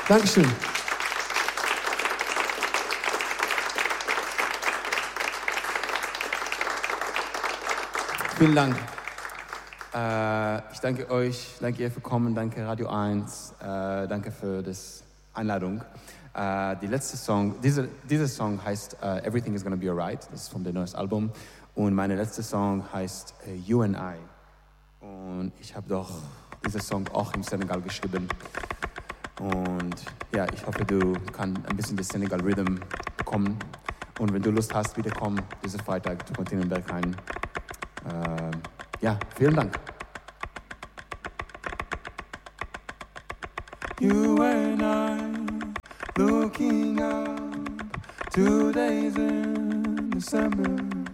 Dankeschön. Vielen Dank. Ich danke euch, danke ihr für kommen, danke Radio 1, danke für die Einladung. Die letzte Song, dieser Song heißt Everything is Gonna Be Alright, das ist von dem neues Album. Und meine letzte Song heißt You and I. Und ich habe doch diesen Song auch im Senegal geschrieben. Und ja, ich hoffe, du kannst ein bisschen das Senegal Rhythm bekommen. Und wenn du Lust hast, wieder kommen, diesen Freitag zu Kontinent Berghain. Ja, vielen Dank. You and I looking up 2 days in December.